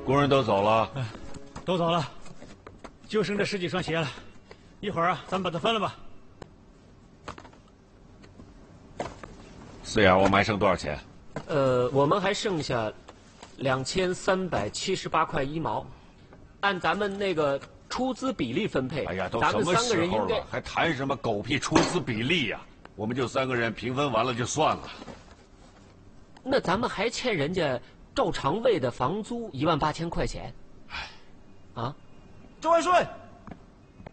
工人都走了， 都走了，就剩这10几双鞋了。一会儿啊，咱们把它分了吧。 四眼，我们还剩多少钱？ 我们还剩下2378块1毛，按咱们那个出资比例分配。 哎呀，都咱们什么 3个人应该时候了，还谈什么狗屁出资比例呀？我们就3个人平分完了就算了。 那咱们还欠人家赵长卫的房租18000块钱。啊， 周万顺。